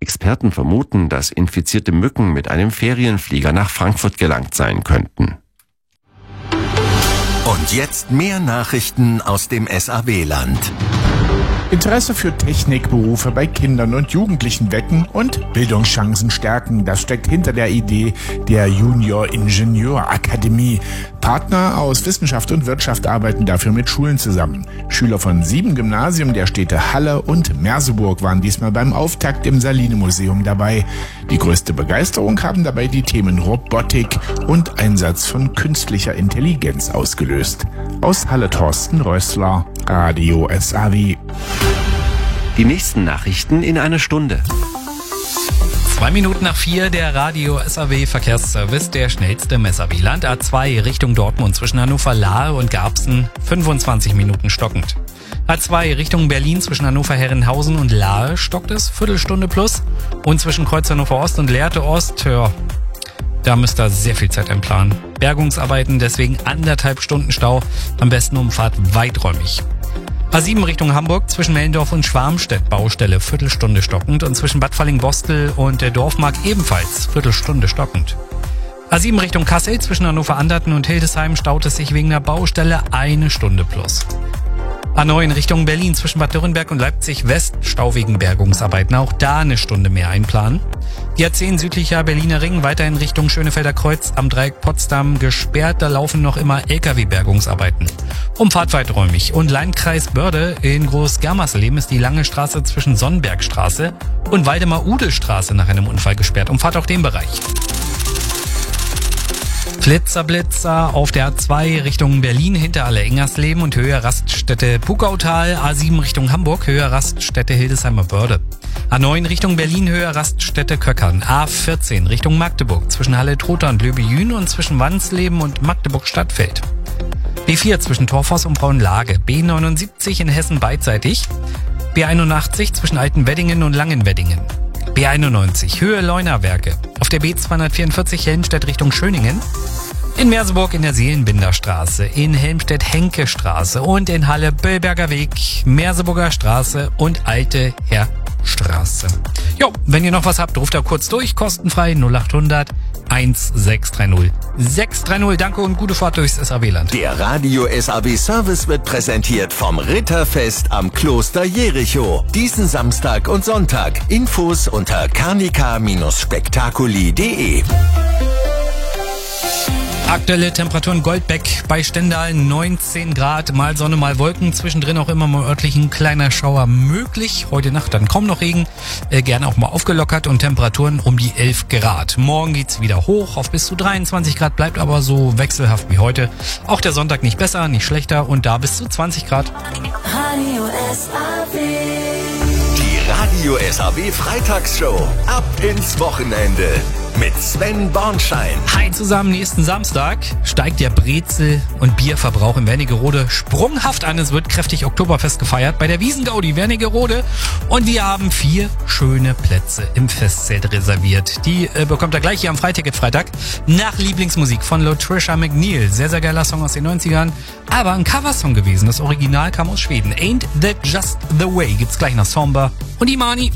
Experten vermuten, dass infizierte Mücken mit einem Ferienflieger nach Frankfurt gelangt sein könnten. Und jetzt mehr Nachrichten aus dem SAW-Land. Interesse für Technikberufe bei Kindern und Jugendlichen wecken und Bildungschancen stärken. Das steckt hinter der Idee der Junior-Ingenieur-Akademie. Partner aus Wissenschaft und Wirtschaft arbeiten dafür mit Schulen zusammen. Schüler von 7 Gymnasien der Städte Halle und Merseburg waren diesmal beim Auftakt im Saline-Museum dabei. Die größte Begeisterung haben dabei die Themen Robotik und Einsatz von künstlicher Intelligenz ausgelöst. Aus Halle Thorsten Rössler, Radio SAW. Die nächsten Nachrichten in einer Stunde. 2 Minuten nach 4, der Radio SAW Verkehrsservice, der schnellste im SAW-Land. A2 Richtung Dortmund zwischen Hannover Lahe und Garbsen, 25 Minuten stockend. A2 Richtung Berlin zwischen Hannover-Herrenhausen und Lahe stockt es, Viertelstunde plus. Und zwischen Kreuz Hannover Ost und Lehrte Ost, da müsst ihr sehr viel Zeit einplanen. Bergungsarbeiten, deswegen 1,5 Stunden Stau, am besten Umfahrt weiträumig. A7 Richtung Hamburg zwischen Mellendorf und Schwarmstedt, Baustelle, Viertelstunde stockend. Und zwischen Bad Falling-Bostel und der Dorfmark ebenfalls, Viertelstunde stockend. A7 Richtung Kassel zwischen Hannover-Anderten und Hildesheim staut es sich wegen der Baustelle 1 Stunde plus. A9 Richtung Berlin zwischen Bad Dürrenberg und Leipzig West, Stau wegen Bergungsarbeiten, auch da 1 Stunde mehr einplanen. Die A10 südlicher Berliner Ring weiterhin Richtung Schönefelder Kreuz am Dreieck Potsdam gesperrt, da laufen noch immer LKW-Bergungsarbeiten. Umfahrt weiträumig. Und Landkreis Börde in Groß-Germersleben ist die lange Straße zwischen Sonnenbergstraße und Waldemar-Udel-Straße nach einem Unfall gesperrt. Umfahrt auch den Bereich. Blitzer auf der A2 Richtung Berlin hinter Alle-Engersleben und Höhe Raststätte Pukautal. A7 Richtung Hamburg, Höhe Raststätte Hildesheimer Börde. A9 Richtung Berlin, Höhe Raststätte Köckern. A14 Richtung Magdeburg zwischen Halle-Trotha und Löbejün und zwischen Wandsleben und Magdeburg-Stadtfeld. B4 zwischen Torfoss und Braunlage. B79 in Hessen beidseitig. B81 zwischen Altenweddingen und Langenweddingen. B91 Höhe Leunawerke. Auf der B244 Helmstedt Richtung Schöningen. In Merseburg in der Seelenbinderstraße, in Helmstedt Henke-Straße und in Halle Böllberger Weg, Merseburger Straße und Alte Herrstraße. Jo, wenn ihr noch was habt, ruft da kurz durch, kostenfrei 0800 1630 630. Danke und gute Fahrt durchs SAW-Land. Der Radio SAW Service wird präsentiert vom Ritterfest am Kloster Jericho. Diesen Samstag und Sonntag. Infos unter carnica-spektakuli.de. Aktuelle Temperaturen Goldbeck bei Stendal 19 Grad, mal Sonne, mal Wolken, zwischendrin auch immer mal örtlich ein kleiner Schauer möglich. Heute Nacht dann kaum noch Regen, gerne auch mal aufgelockert und Temperaturen um die 11 Grad. Morgen geht's wieder hoch auf bis zu 23 Grad, bleibt aber so wechselhaft wie heute. Auch der Sonntag nicht besser, nicht schlechter und da bis zu 20 Grad. Radio SAW. Die Radio SAW Freitagsshow. Ab ins Wochenende. Mit Sven Bornschein. Hi zusammen, nächsten Samstag steigt der Brezel- und Bierverbrauch in Wernigerode sprunghaft an. Es wird kräftig Oktoberfest gefeiert bei der Wiesengaudi Wernigerode. Und wir haben 4 schöne Plätze im Festzelt reserviert. Die bekommt ihr gleich hier am Freiticket-Freitag nach Lieblingsmusik von Latricia McNeil. Sehr, sehr geiler Song aus den 90ern. Aber ein Coversong gewesen. Das Original kam aus Schweden. Ain't That Just The Way gibt's gleich nach Somber und Imani.